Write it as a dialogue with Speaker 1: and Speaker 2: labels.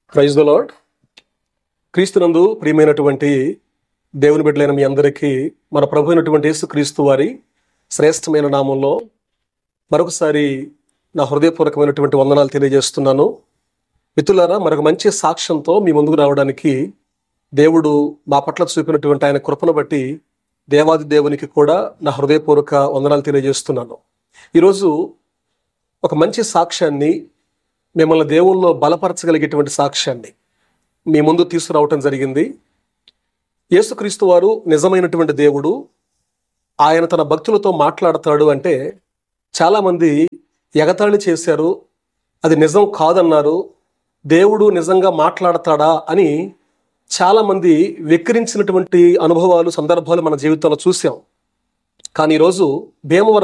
Speaker 1: Praise the lord. క్రీస్తునందు ప్రియమైనటువంటి దేవుని బిడ్డలైన మీ అందరికీ మన ప్రభు అయినటువంటి యేసుక్రీస్తు వారి శ్రేష్టమైన నామంలో మరొకసారి నా హృదయపూర్వకమైనటువంటి వందనాలు తెలియజేస్తున్నాను. మిత్రులారా, మరొక మంచి సాక్ష్యంతో మీ ముందుకు రావడానికి దేవుడు మా పట్ల చూపినటువంటి ఆయన కృపను బట్టి దేవాది దేవునికి కూడా నా హృదయపూర్వక వందనాలు తెలియజేస్తున్నాను. ఈరోజు ఒక మంచి సాక్ష్యాన్ని, మిమ్మల్ని దేవుల్లో బలపరచగలిగేటువంటి సాక్ష్యాన్ని మీ ముందు తీసుకురావటం జరిగింది. యేసుక్రీస్తు వారు నిజమైనటువంటి దేవుడు. ఆయన తన భక్తులతో మాట్లాడతాడు అంటే చాలామంది ఎగతాళి చేశారు, అది నిజం కాదన్నారు. దేవుడు నిజంగా మాట్లాడతాడా అని చాలామంది వెక్కిరించినటువంటి అనుభవాలు, సందర్భాలు మన జీవితంలో చూసాం. కానీ ఈరోజు భీమవరం